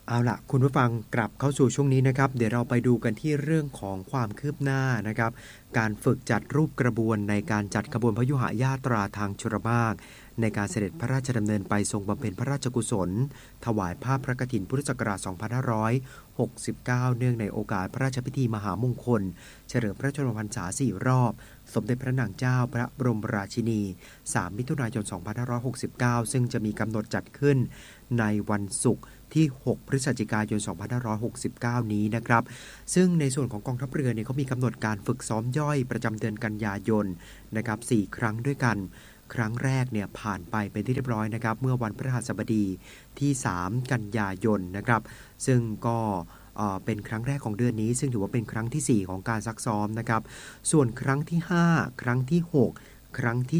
เอาล่ะคุณผู้ฟังกลับเข้าสู่ช่วงนี้นะครับเดี๋ยวเราไปดูกันที่เรื่องของความคืบหน้านะครับการฝึกจัดรูปกระบวนในการจัดขบวนพยุหญาตราทางชลมารในการเสด็จพระราชดำเนินไปทรงบำเพ็ญพระราชกุศลถวายผ้าพระกฐินพุทธศักราช 2569 เนื่องในโอกาสพระราชพิธีมหามงคลเฉลิมพระชนมพรรษา 4 รอบสมเด็จพระนางเจ้าพระบรมราชินี 3 มิถุนายน 2569 ซึ่งจะมีกำหนดจัดขึ้นในวันศุกร์ที่ 6 พฤศจิกายน 2569 นี้นะครับซึ่งในส่วนของกองทัพเรือเนี่ยเขามีกำหนดการฝึกซ้อมย่อยประจำเดือนกันยายนนะครับ 4 ครั้งด้วยกันครั้งแรกเนี่ยผ่านไปเป็นที่เรียบร้อยนะครับเมื่อวันพฤหัสบดีที่ 3 กันยายนนะครับซึ่งก็เป็นครั้งแรกของเดือนนี้ซึ่งถือว่าเป็นครั้งที่ 4 ของการซักซ้อมนะครับส่วนครั้งที่ 5 ครั้งที่ 6 ครั้งที่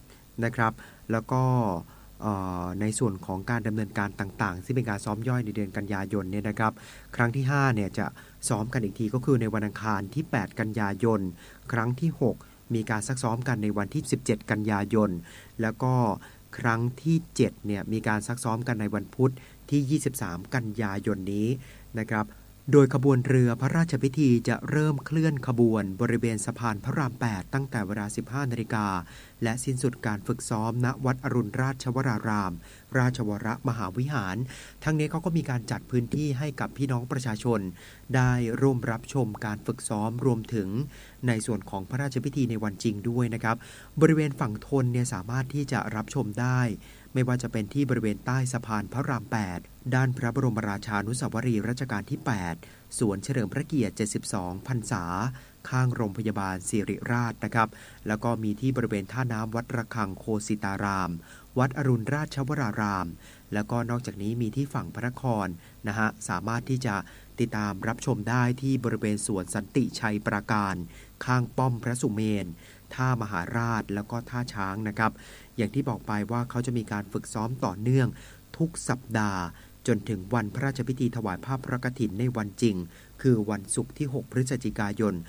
7 นะครับแล้วก็ในส่วนของการดำเนินการต่างๆที่เป็นการซ้อมย่อยในเดือนกันยายนเนี่ยนะครับครั้งที่5เนี่ยจะซ้อมกันอีกทีก็คือในวันอังคารที่ 8 กันยายนครั้งที่ 6 มีการซักซ้อมกันในวันที่ 17 กันยายนแล้วก็ครั้งที่ 7 เนี่ยมีการซักซ้อมกันในวันพุธที่ 23 กันยายนนี้นะครับโดยขบวนเรือพระราชพิธีจะเริ่มเคลื่อนขบวนบริเวณสะพานพระราม 8 ตั้งแต่เวลา 15 นาฬิกาและสิ้นสุดการฝึกซ้อมณวัดอรุณราชวรารามราชวรมหาวิหารทั้งนี้เขาก็มีการจัดพื้นที่ให้กับพี่น้องประชาชนได้ร่วมรับชมการฝึกซ้อมรวมถึงในส่วนของพระราชพิธีในวันจริงด้วยนะครับบริเวณฝั่งทนเนี่ยสามารถที่จะรับชมได้ไม่ว่าจะเป็นที่บริเวณใต้สะพานพระราม 8 ด้านพระบรมราชานุสาวรีย์รัชกาลที่ 8 สวนเฉลิมพระเกียรติ 72 พรรษาข้างโรงพยาบาลศิริราชนะครับแล้วก็มีที่บริเวณท่าน้ำวัดระฆังโคสิตารามวัดอรุณราชวรารามแล้วก็นอกจากนี้มีที่ฝั่งพระนครนะฮะสามารถที่จะติดตามรับชมได้ที่บริเวณสวนสันติชัยปราการข้างป้อมพระสุเมนท่ามหาราชแล้วก็ท่าช้างนะครับอย่างที่บอกไปว่าเขาจะมีการฝึกซ้อมต่อเนื่องทุกสัปดาห์จนถึงวันพระราชพิธีถวายผ้าพระกฐินในวันจริงคือวันศุกร์ที่ 6 พฤศจิกายน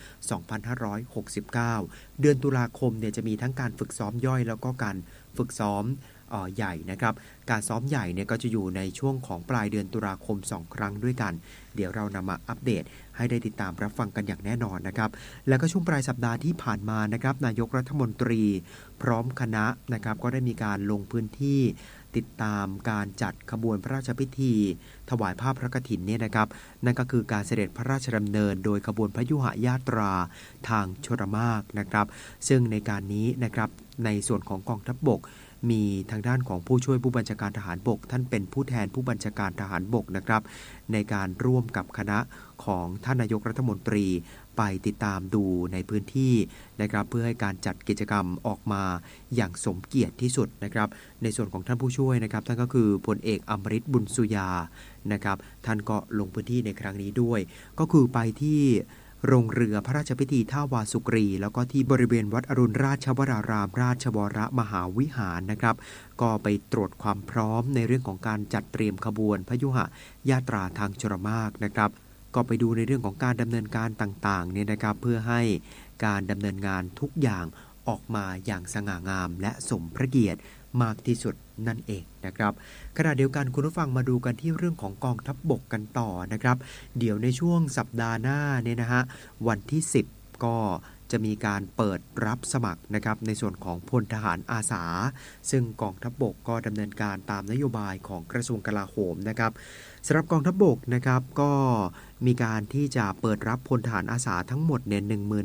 2569 เดือนตุลาคมเนี่ยจะมีทั้งการฝึกซ้อมย่อยแล้วก็การฝึกซ้อมใหญ่นะครับการซ้อมใหญ่เนี่ยก็จะอยู่ในช่วงของปลายเดือนตุลาคม2 ครั้งด้วยกันเดี๋ยวเรานำมาอัปเดตให้ได้ติดตามรับฟังกันอย่างแน่นอนนะครับแล้วก็ช่วงปลายสัปดาห์ที่ผ่านมานะครับนายกรัฐมนตรีพร้อมคณะนะครับก็ได้มีการลงพื้นที่ติดตามการจัดขบวนพระราชพิธีถวายผ้าพระกฐินเนี่ยนะครับนั่นก็คือการเสด็จพระราชดำเนินโดยขบวนพยุหญาตราทางชลมารนะครับซึ่งในการนี้นะครับในส่วนของกองทัพบกมีทางด้านของผู้ช่วยผู้บัญชาการทหารบกท่านเป็นผู้แทนผู้บัญชาการทหารบกนะครับในการร่วมกับคณะของท่านนายกรัฐมนตรีไปติดตามดูในพื้นที่นะครับเพื่อให้การจัดกิจกรรมออกมาอย่างสมเกียรติที่สุดนะครับในส่วนของท่านผู้ช่วยนะครับท่านก็คือพลเอกอมฤตบุญสุยานะครับท่านก็ลงพื้นที่ในครั้งนี้ด้วยก็คือไปที่โรงเรือพระราชพิธีท่าวาสุกรีแล้วก็ที่บริเวณวัดอรุณราชวรารามราชวรมหาวิหารนะครับก็ไปตรวจความพร้อมในเรื่องของการจัดเตรียมขบวนพยุหญาตราทางชลมารนะครับก็ไปดูในเรื่องของการดำเนินการต่างๆเนี่ยนะครับเพื่อให้การดำเนินงานทุกอย่างออกมาอย่างสง่างามและสมพระเกียรติมากที่สุดนั่นเองนะครับขณะเดียวกันคุณผู้ฟังมาดูกันที่เรื่องของกองทัพบกกันต่อนะครับเดี๋ยวในช่วงสัปดาห์หน้าเนี่ยนะฮะวันที่ 10 ก็จะมีการเปิดรับสมัครนะครับในส่วนของพลทหารอาสาซึ่งกองทัพบกก็ดำเนินการตามนโยบายของกระทรวงกลาโหมนะครับสำหรับกองทัพบกนะครับก็มีการที่จะเปิดรับพลทหารอาสาทั้งหมดเนี่ย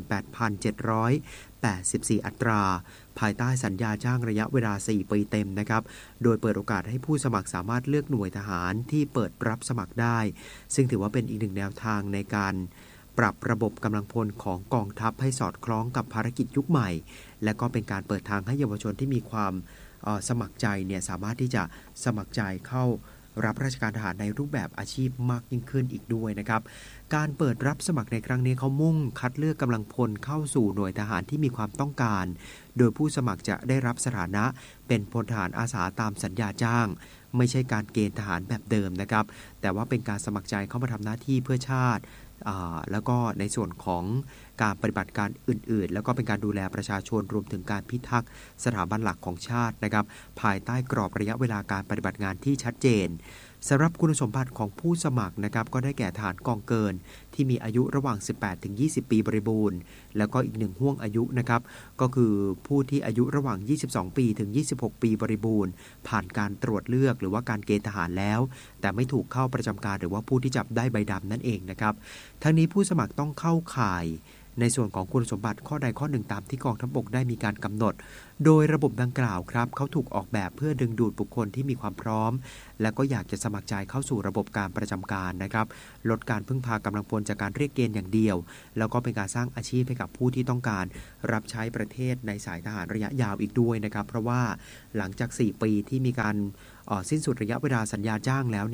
18,784 อัตราภายใต้สัญญาจ้างระยะเวลา 4 ปีเต็มนะครับโดยเปิดโอกาสให้ผู้สมัครสามารถเลือกหน่วยทหารที่เปิดรับสมัครได้ซึ่งถือว่าเป็นอีกหนึ่งแนวทางในการปรับระบบกำลังพลของกองทัพให้สอดคล้องกับภารกิจยุคใหม่และก็เป็นการเปิดทางให้เยาวชนที่มีความสมัครใจเนี่ยสามารถที่จะสมัครใจเข้ารับราชการทหารในรูปแบบอาชีพมากยิ่งขึ้นอีกด้วยนะครับการเปิดรับสมัครในครั้งนี้เขามุ่งคัดเลือกกำลังพลเข้าสู่หน่วยทหารที่มีความต้องการโดยผู้สมัครจะได้รับสถานะเป็นพลทหารอาสาตามสัญญาจ้างไม่ใช่การเกณฑ์ทหารแบบเดิมนะครับแต่ว่าเป็นการสมัครใจเข้ามาทำหน้าที่เพื่อชาติแล้วก็ในส่วนของการปฏิบัติการอื่นๆแล้วก็เป็นการดูแลประชาชนรวมถึงการพิทักษ์สถาบันหลักของชาตินะครับภายใต้กรอบระยะเวลาการปฏิบัติงานที่ชัดเจนสำหรับคุณสมบัติของผู้สมัครนะครับก็ได้แก่ทหารกองเกินที่มีอายุระหว่าง 18-20 ปีบริบูรณ์แล้วก็อีกหนึ่งห่วงอายุนะครับก็คือผู้ที่อายุระหว่าง 22 ปีถึง 26 ปีบริบูรณ์ผ่านการตรวจเลือกหรือว่าการเกณฑ์ทหารแล้วแต่ไม่ถูกเข้าประจำการหรือว่าผู้ที่จับได้ใบดำนั่นเองนะครับทั้งนี้ผู้สมัครต้องเข้าข่ายในส่วนของคุณสมบัติข้อใดข้อหนึ่งตามที่กองทัพบกได้มีการกำหนดโดยระบบดังกล่าวครับเขาถูกออกแบบเพื่อดึงดูดบุคคลที่มีความพร้อมและก็อยากจะสมัครใจเข้าสู่ระบบการประจำการนะครับลดการพึ่งพากำลังพลจากการเรียกเกณฑ์อย่างเดียวแล้วก็เป็นการสร้างอาชีพให้กับผู้ที่ต้องการรับใช้ประเทศในสายทหารระยะยาวอีกด้วยนะครับเพราะว่าหลังจาก4 ปีที่มีการสิ้นสุดระยะเวลาสัญญาจ้างแล้ว